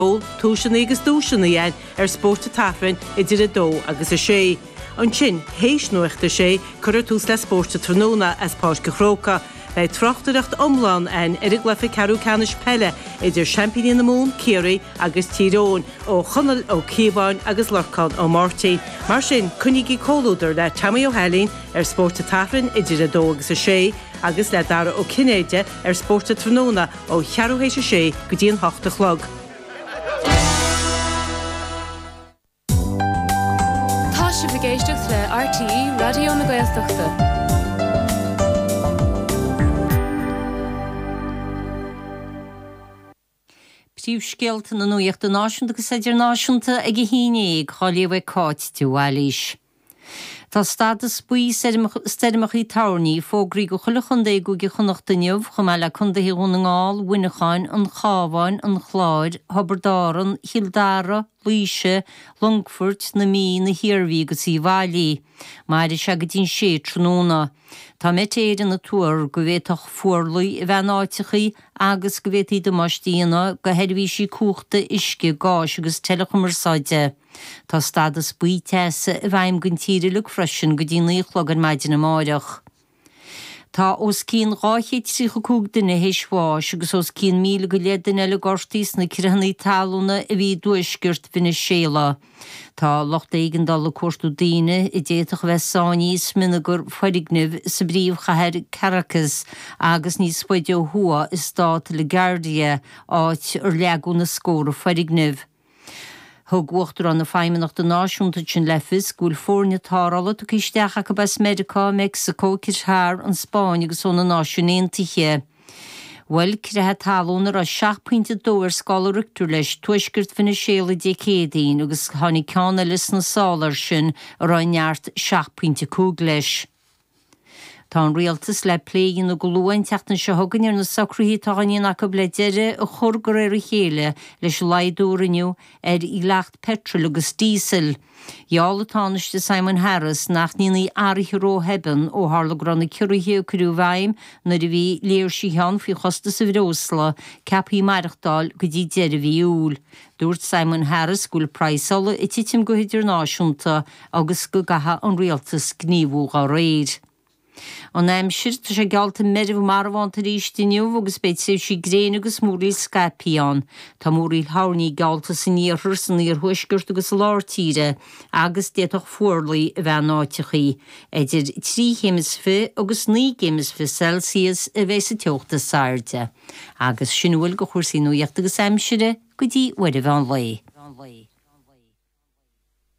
túisin agus dúsin íon spórt a tafrin idir a dó agus a sé. An sin héis nuachta sé chuir tús le spórta tróna as páis go chróca, bei trochtadacht omláin an idir glefa carú canis pelle idir Champigny na Mún, Kerry agus Tyrone ó chonal ó Cíbáin agus Lorcán ó Marty. Mar sin cunigí cólúdar le Tammy O'Halín spórta tafrin idir a dó agus a sé, agus le dara ó Cinéide spórta tróna ó chearúhéis a sé go dtíon 8 chlog. Tá si bhgéisteach le RTE Radio na Gaeltachta. Príomhscéalta na nuíochta náisiúnta agus idirnáisiúnta ag a híine choléomh cáit tú bhailís. Tá stadas buí steirmachí tarnaí fógraí go chulachundé go chunachtainneomh chumáile chundaí ún ngáil, winneáin, an chábháin, an chláid, Habardáran, Hildára, Luise, Longfurt, na mí na hiarmhí go sí bhailí. Mar is se go dtín sé tróna. Tá météir na túir go bhhéach fuorlaí I bheith áitichaí agus go bhhétaí do maistíana go heirbhí sí cúchta isce gáis agus telechummarsáide. Tá stadas buí teasa I bhaim gon tíre le freisin go dtína íchlog an maidin na máireach. Tá os cín ráchéid sí go cúg duine héisháis agus os cín míle go lédan eile gortís na cirhannaí talúna a bhí dúisgirt vinna séla. Tá locht éigen dal le cuairtú daine I déach bheith sáníos minigur foiignimh sa bríomh chathir Caracas agus níos foiideó thua is stát le Gardia áit ar leagú na scóra foiignimh. Thugwachttar an na feimimeach do náisiúnta sin lefis gúil fórne tárala tú cíisteach go bes America, Mexico, Kirthar an Spáin agus óna náisiúnéontaithe. Well crethe talúnar a 7.2 scála ruchtú leis tuisgirt finna séla décédaín agus tháinig ceanna lis na sálar sin a roineart 7.2 leis. Tá an rialtas le pléigin na golúin teachtan se thugann ar na sacrúí tágaíon acu le deire a churgur ar a chéile leis leidúraniu ar I lecht petrol agus dísel. Jála táneiste Simon Harris nach nína áirithíró heban ó hála granna ciúrithí curú bhaim na a bhí léir sí cheann fí chosta sa bhrósla ceapí maireachtáil go dtí deire bhí úl. Dúirt Simon Harris gúil praisala I titim go idirnáisiúnta agus go gatha an rialtas gníomhú á réir. An aimsir tá sé gealta meribh marhhaanta ríistiniuh agus beit sé sí gréin agus múríl Scapián. Tá múríl hánaí gealta san níorthir san níor thuisgirt agus láirtíre agus déach fuorlaí a bheith náitichaí. Idir 3 héimisfe agus 9 héimisfe Celsius a bheith sa teochta sairde. Agus sinúil go chuirsaí nuíocht agus aimsire go dtí uidir bheith an lei.